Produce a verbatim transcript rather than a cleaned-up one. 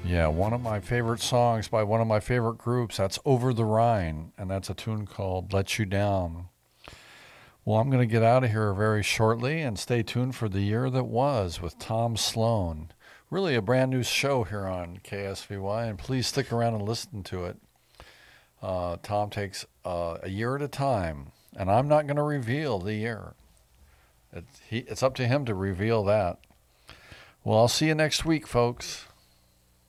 Yeah, one of my favorite songs by one of my favorite groups, that's Over the Rhine, and that's a tune called Let You Down. Well, I'm going to get out of here very shortly and stay tuned for The Year That Was with Tom Sloan. Really a brand new show here on K S V Y, and please stick around and listen to it. Uh, Tom takes uh, a year at a time, and I'm not going to reveal the year. It, he, it's up to him to reveal that. Well, I'll see you next week, folks.